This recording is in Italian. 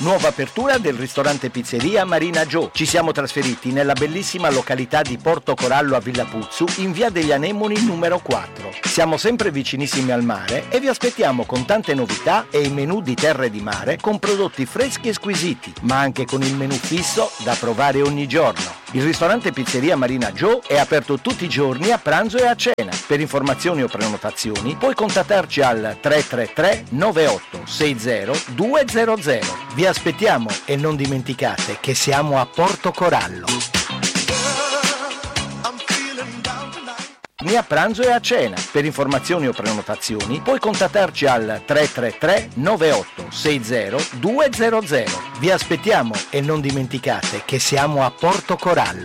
Nuova apertura del ristorante pizzeria Marina Joe. Ci siamo trasferiti nella bellissima località di Porto Corallo a Villa Puzzu, in via degli Anemoni numero 4. Siamo sempre vicinissimi al mare e vi aspettiamo con tante novità e i menù di terra e di mare con prodotti freschi e squisiti, ma anche con il menù fisso da provare ogni giorno. Il ristorante pizzeria Marina Joe è aperto tutti i giorni a pranzo e a cena. Per informazioni o prenotazioni puoi contattarci al 333 98 60 200. Vi aspettiamo e non dimenticate che siamo a Porto Corallo. A pranzo e a cena. Per informazioni o prenotazioni puoi contattarci al 333 98 60 200. Vi aspettiamo e non dimenticate che siamo a Porto Corallo.